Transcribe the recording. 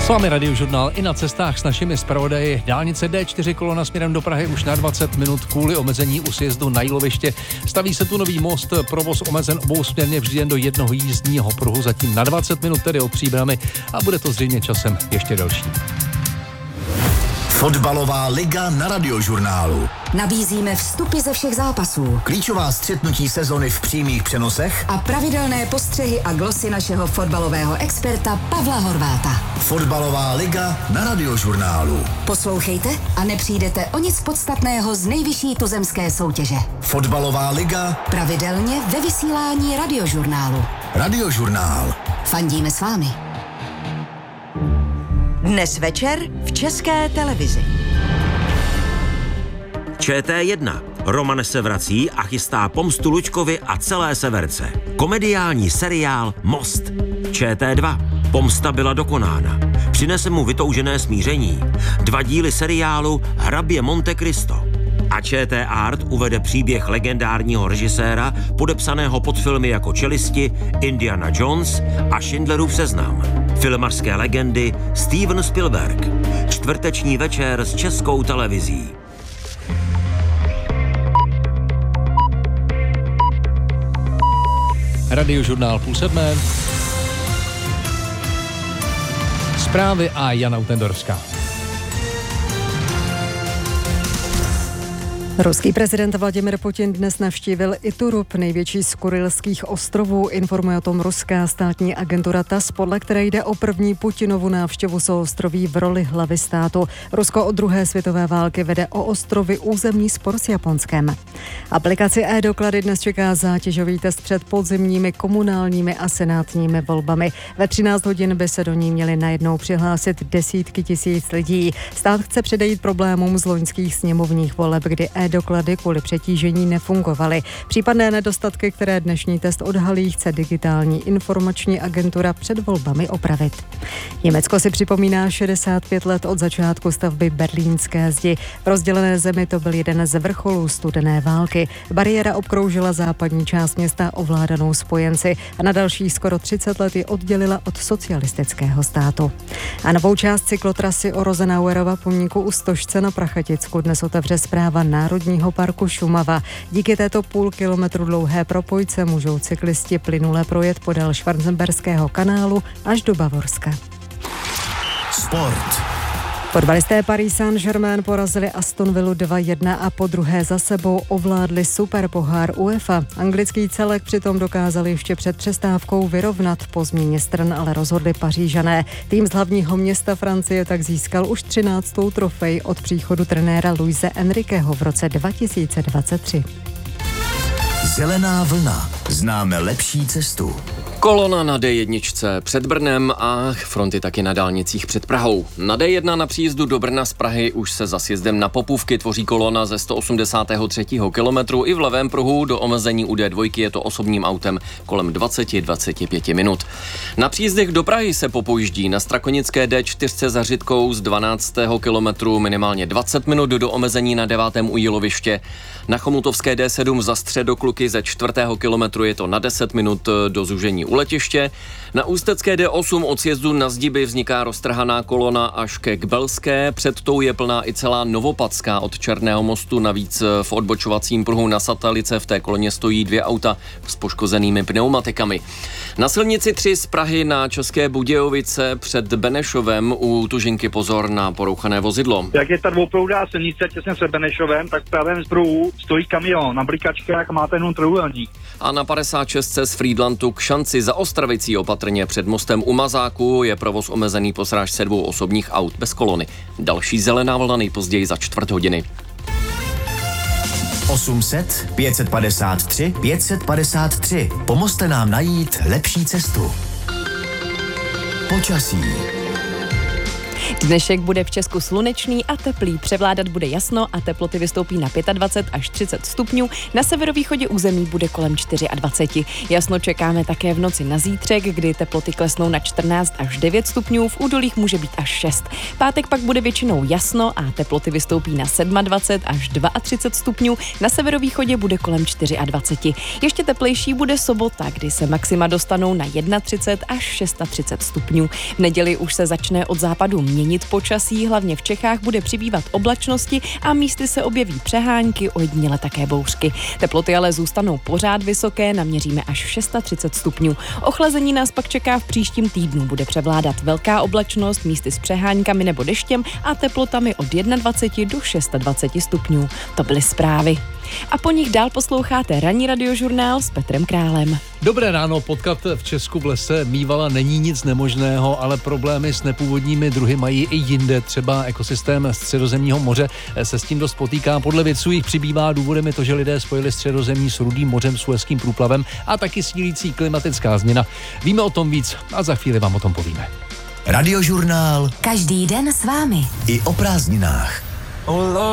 S vámi Radiožurnál i na cestách s našimi zpravodaji. Dálnice D4 kolona směrem do Prahy už na 20 minut kvůli omezení u sjezdu na Jíloviště. Staví se tu nový most, provoz omezen obousměrně vždy jen do jednoho jízdního pruhu, zatím na 20 minut tedy od Příbramy a bude to zřejmě časem ještě delší. Fotbalová liga na Radiožurnálu. Nabízíme vstupy ze všech zápasů, Klíčová střetnutí sezony v přímých přenosech a pravidelné postřehy a glosy našeho fotbalového experta Pavla Horváta. Fotbalová liga na Radiožurnálu. Poslouchejte a nepřijdete o nic podstatného z nejvyšší tuzemské soutěže. Fotbalová liga pravidelně ve vysílání Radiožurnálu. Radiožurnál. Fandíme s vámi. Dnes večer v České televizi. ČT1. Roman se vrací a chystá pomstu Lučkovi a celé severce. Komediální seriál Most. ČT2. Pomsta byla dokonána. Přinese mu vytoužené smíření. 2 díly seriálu Hrabě Monte Cristo. A ČT Art uvede příběh legendárního režiséra, podepsaného pod filmy jako Čelisti, Indiana Jones a Schindlerův seznam. Filmařské legendy Steven Spielberg. Čtvrteční večer s Českou televizí. Radiožurnál 6:30. Zprávy a Jana Utendorská. Ruský prezident Vladimir Putin dnes navštívil Iturup, největší z Kurylských ostrovů, informuje o tom ruská státní agentura TASS, podle které jde o první Putinovu návštěvu souostroví v roli hlavy státu. Rusko od druhé světové války vede o ostrovy územní spor s Japonskem. Aplikaci e-doklady dnes čeká zátěžový test před podzimními komunálními a senátními volbami. Ve 13 hodin by se do ní měly najednou přihlásit desítky tisíc lidí. Stát chce předejít problémům z loňských sněmovních voleb, kdy e-doklady kvůli přetížení nefungovaly. Případné nedostatky, které dnešní test odhalí, chce digitální informační agentura před volbami opravit. Německo si připomíná 65 let od začátku stavby Berlínské zdi. V rozdělené zemi to byl jeden z vrcholů studené války. Bariéra obkroužila západní část města ovládanou spojenci a na dalších skoro 30 let ji oddělila od socialistického státu. A novou část cyklotrasy o Rosenauerova pomníku u Stožce na Prachaticku dnes otevře správa Národního parku Šumava. Díky této půl kilometru dlouhé propojce můžou cyklisti plynule projet podél Schwarzenberského kanálu až do Bavorska. Sport. Fotbalisté Paris Saint-Germain porazili Aston Villu 2-1 a po druhé za sebou ovládli superpohár UEFA. Anglický celek přitom dokázali ještě před přestávkou vyrovnat, po změně stran ale rozhodli Pařížané. Tým z hlavního města Francie tak získal už 13. trofej od příchodu trenéra Luise Enriqueho v roce 2023. Zelená vlna. Známe lepší cestu. Kolona na D1 před Brnem a fronty taky na dálnicích před Prahou. Na D1 na příjezdu do Brna z Prahy už se za sjezdem na Popůvky tvoří kolona ze 183. kilometru. I v levém pruhu do omezení u D2 je to osobním autem kolem 20-25 minut. Na příjezdech do Prahy se popojíždí na strakonické D4 za Řitkou z 12. kilometru minimálně 20 minut do omezení na 9. u Jíloviště. Na chomutovské D7 za Středokluky ze 4. kilometru je to na 10 minut do zúžení u letiště. Na ústecké D8 od sjezdu na Zdiby vzniká roztrhaná kolona až ke Kbelské. Před tou je plná i celá Novopadská od Černého mostu. Navíc v odbočovacím pruhu na Satalice v té koloně stojí 2 auta s poškozenými pneumatikami. Na silnici 3 z Prahy na České Budějovice před Benešovem u Tužinky pozor na porouchané vozidlo. Jak je ta dvouproudá silnice těsně před Benešovem, tak v pravém pruhu stojí kamion. Na blikačkách máte jenom trojúhelník. A na 56 z Frýdlantu k Šanci za Ostravicí opatrně před mostem u Mazáku je provoz omezený po srážce 2 osobních aut bez kolony. Další zelená vlna nejpozději za 4 hodiny. 800 553 553. Pomozte nám najít lepší cestu. Počasí. Dnešek bude v Česku slunečný a teplý, převládat bude jasno a teploty vystoupí na 25 až 30 stupňů, na severovýchodě území bude kolem 24. Jasno čekáme také v noci na zítřek, kdy teploty klesnou na 14 až 9 stupňů, v údolích může být až 6. Pátek pak bude většinou jasno a teploty vystoupí na 27 až 32 stupňů, na severovýchodě bude kolem 24. Ještě teplejší bude sobota, kdy se maxima dostanou na 31 až 36 stupňů. V neděli už se začne od západu měnit počasí, hlavně v Čechách bude přibývat oblačnosti a místy se objeví přehánky, ojediněle také bouřky. Teploty ale zůstanou pořád vysoké, naměříme až 630 stupňů. Ochlazení nás pak čeká v příštím týdnu, bude převládat velká oblačnost, místy s přeháňkami nebo deštěm a teplotami od 21 do 26 stupňů. To byly zprávy. A po nich dál posloucháte ranní radiožurnál s Petrem Králem. Dobré ráno, potkat v Česku v lese mývala není nic nemožného, ale problémy s nepůvodními druhy mají i jinde. Třeba ekosystém Středozemního moře se s tím dost potýká. Podle vědců jich přibývá, důvodem je to, že lidé spojili Středozemí s Rudým mořem, Suezským průplavem a taky sílící klimatická změna. Víme o tom víc a za chvíli vám o tom povíme. Radiožurnál. Každý den s vámi. I o prázdninách.